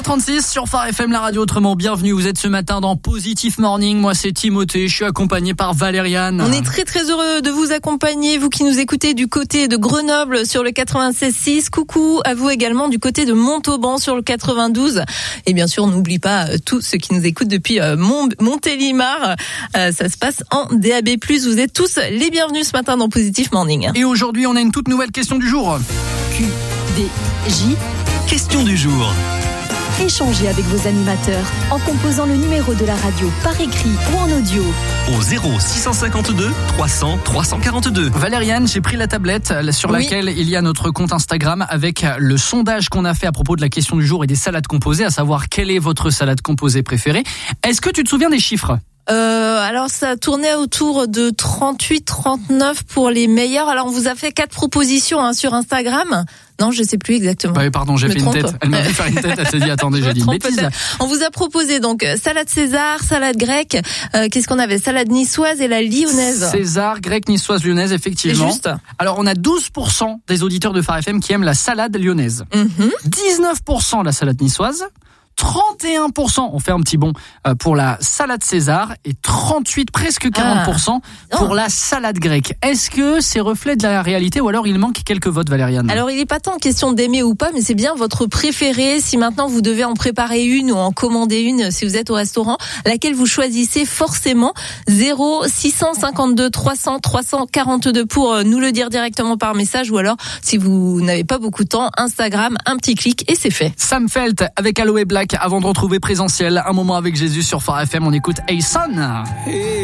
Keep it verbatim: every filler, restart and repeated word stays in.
trente-six sur Phare F M, la radio autrement. Bienvenue, vous êtes ce matin dans Positive Morning. Moi c'est Timothée, je suis accompagné par Valériane. On est très très heureux de vous accompagner, vous qui nous écoutez du côté de Grenoble sur le quatre-vingt-seize six. Coucou à vous également du côté de Montauban sur le quatre-vingt-douze. Et bien sûr, on n'oublie pas tous ceux qui nous écoutent depuis Mont- Montélimar. Euh, ça se passe en D A B plus. Vous êtes tous les bienvenus ce matin dans Positive Morning. Et aujourd'hui, on a une toute nouvelle question du jour. Q D J. Question du jour. Échangez avec vos animateurs en composant le numéro de la radio par écrit ou en audio. Au zéro six cent cinquante-deux trois cents trois cent quarante-deux. Valériane, j'ai pris la tablette sur Oui. laquelle il y a notre compte Instagram avec le sondage qu'on a fait à propos de la question du jour et des salades composées, à savoir quelle est votre salade composée préférée. Est-ce que tu te souviens des chiffres ? Euh, alors ça tournait autour de trente-huit trente-neuf pour les meilleurs. Alors on vous a fait quatre propositions hein, sur Instagram. Non, je sais plus exactement. Bah oui, pardon, j'ai Je fait me une trompe. tête. Elle m'a fait faire une tête, elle s'est dit attendez, j'ai dit une trompe bêtise. peut-être. On vous a proposé donc salade César, salade grecque, euh, qu'est-ce qu'on avait, salade niçoise et la lyonnaise. César, grec, niçoise, lyonnaise, effectivement. C'est juste. Alors on a douze pour cent des auditeurs de Phare F M qui aiment la salade lyonnaise. Mhm. dix-neuf pour cent la salade niçoise. trente et un pour cent, on fait un petit bond pour la salade César et trente-huit, presque quarante pour cent Ah. pour la salade grecque. Est-ce que c'est reflet de la réalité ou alors il manque quelques votes, Valériane ? Alors il n'est pas tant question d'aimer ou pas, mais c'est bien votre préférée. Si maintenant vous devez en préparer une ou en commander une, si vous êtes au restaurant, laquelle vous choisissez forcément. Zéro six cent cinquante-deux trois cents trois cent quarante-deux pour nous le dire directement par message, ou alors si vous n'avez pas beaucoup de temps, Instagram, un petit clic et c'est fait. Sam Felt avec Aloe Black avant de retrouver Présentiel. Un moment avec Jésus sur Phare F M, on écoute Hey Son.